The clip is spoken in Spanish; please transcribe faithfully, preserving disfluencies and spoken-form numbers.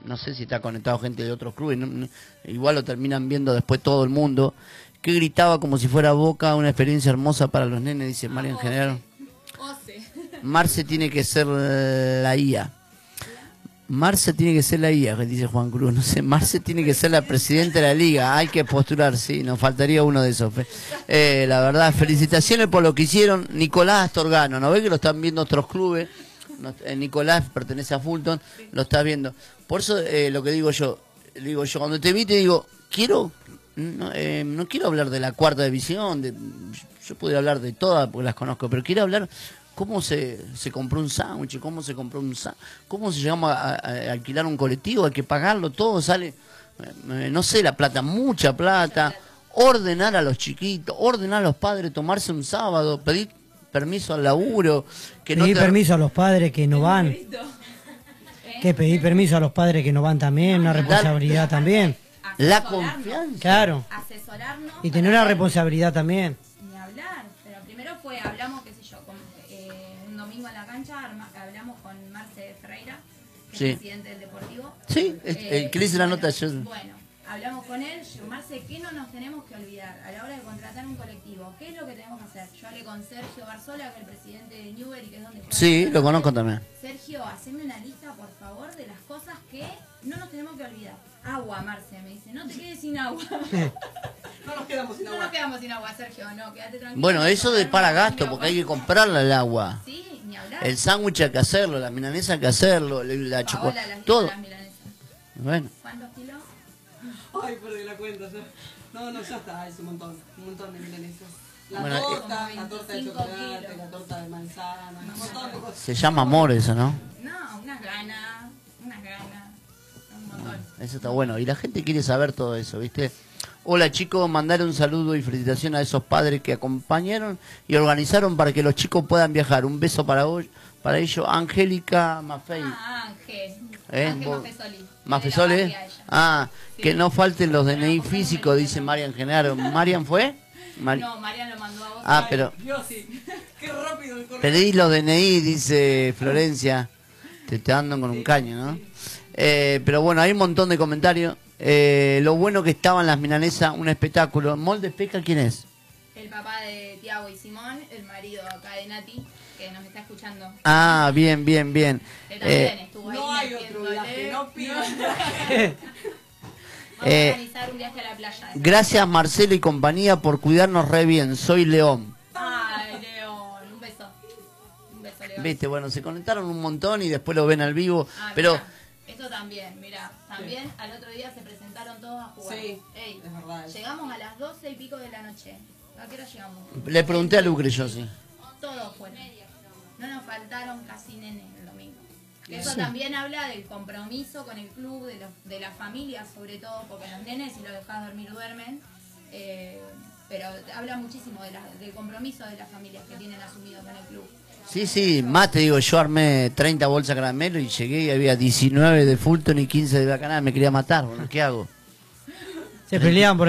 no sé si está conectado gente de otros clubes, no, no, igual lo terminan viendo después todo el mundo, que gritaba como si fuera Boca, una experiencia hermosa para los nenes, dice Ah, María en Ose. general. Ose. Marce tiene que ser la I A. Marce tiene que ser la I A, que dice Juan Cruz. No sé, Marce tiene que ser la presidenta de la liga. Hay que postular, sí, nos faltaría uno de esos. Eh, la verdad, felicitaciones por lo que hicieron. Nicolás Astorgano, ¿no ve que lo están viendo otros clubes? No, eh, Nicolás pertenece a Fulton, lo está viendo. Por eso eh, lo que digo yo, digo yo, cuando te vi te digo, quiero, no, eh, no quiero hablar de la cuarta división, de, yo podría hablar de todas porque las conozco, pero quiero hablar cómo se, se compró un sándwich, cómo se compró un sándwich, cómo se llegamos a, a, a alquilar un colectivo, hay que pagarlo, todo sale, eh, no sé, la plata, mucha plata, ordenar a los chiquitos, ordenar a los padres, tomarse un sábado, pedir permiso al laburo, que pedir no te... permiso a los padres que no van, que pedir permiso a los padres que no van también, una responsabilidad también, la confianza, claro, asesorarnos y tener una responsabilidad también. Ni hablar, pero primero fue, hablamos, qué sé yo, con, eh, un domingo en la cancha, arma, hablamos con Marce Ferreira, que sí. es presidente del Deportivo. Sí, el, eh, el que le hice la bueno, nota yo... Bueno, hablamos con él, yo, Marce, ¿qué no nos tenemos que olvidar a la hora de contratar un colectivo? ¿Qué es lo que tenemos que hacer? Yo hablé con Sergio Barzola, que es el presidente de Newell y que es donde juega. Sí, lo conozco también. Sergio, haceme una lista, por favor, de las cosas que no nos tenemos que olvidar. Agua, Marce, me dice, no te quedes sin agua. No nos quedamos sin agua. No nos quedamos sin agua, Sergio, no, quédate tranquilo. Bueno, eso de para gasto, porque hay que comprarle el agua. Sí, ni hablar. El sándwich hay que hacerlo, la milanesa hay que hacerlo, la chocolate, todo. Bueno. ¿Cuántos kilos? Ay, perdí la cuenta ya. No, no, ya está, es un montón, un montón de milanesas. La Bueno, torta, eh, la torta de chocolate, la torta de manzana, un montón de cosas. Se llama amor eso, ¿no? No, unas ganas, unas ganas, un montón. Eso está bueno. Y la gente quiere saber todo eso, ¿viste? Hola chicos, mandar un saludo y felicitación a esos padres que acompañaron y organizaron para que los chicos puedan viajar. Un beso para vos, para ellos, Angélica Maffei. Ah, Ángel. ¿Eh? Ángel ¿Vos? Maffesoli. ¿Maffesoli? De la barria ella. Ah, Sí. que no falten los D N I físicos, dice Marian Genaro. ¿Marian fue? Mari- No, Marian lo mandó a vos. Ah, Ay, pero Yo sí. Qué rápido el correo. pedí los D N I, dice Florencia. Te, te andan con un caño, ¿no? Eh, pero bueno, hay un montón de comentarios. Eh, lo bueno que estaban las milanesas, un espectáculo. ¿Molde Pesca quién es? El papá de Tiago y Simón, el marido acá de Nati, que nos está escuchando. Ah, bien, bien, bien. Que también Eh, estuvo ahí No hay otro metiéndole. viaje, no pidan viaje. Vamos Eh, a organizar un viaje a la playa. gracias Marcelo y compañía por cuidarnos re bien. Soy León. Ay, León, un beso. Un beso, León. Viste, bueno, se conectaron un montón y después lo ven al vivo. Ah, Pero mirá, esto también, mira, también al otro día se presentaron todos a jugar. Sí, Ey, es verdad. llegamos a las doce y pico de la noche. ¿A qué hora llegamos? le pregunté a Lucre yo, sí. Todos fueron. No nos faltaron casi nenes el domingo. Eso también habla del compromiso con el club, de, los, de la familia sobre todo, porque los nenes si los dejas dormir duermen. Eh, pero habla muchísimo de la, del compromiso de las familias que tienen asumido con el club. Sí, sí, más te digo, yo armé treinta bolsas de caramelo y llegué y había diecinueve de Fulton y quince de Bacanal. Me quería matar, bueno, ¿qué hago? Se peleaban por